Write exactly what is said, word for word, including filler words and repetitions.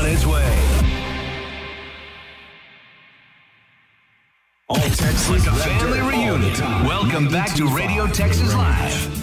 on its way. All Texas like a family reunion. Welcome back to Radio Texas Live.